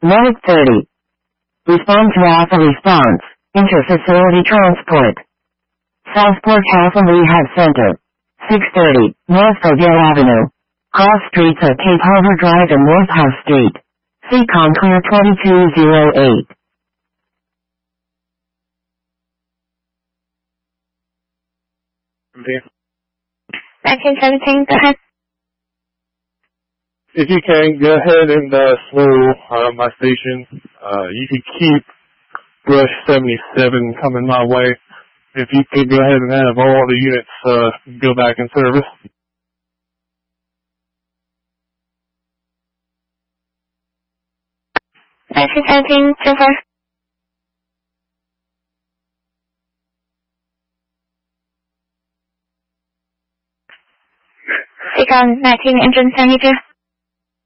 North 30. Respond to Alpha response. Interfacility transport. Southport Alpha Rehab Center. 630, North Odell Avenue. Cross streets of Cape Harbor Drive and North House Street. See Contour 2208. Okay. 1917, go ahead. If you can, go ahead and slow my station. You could keep Brush 77 coming my way. If you could go ahead and have all the units go back in service. 1917, so far. Take on 19 engine 72.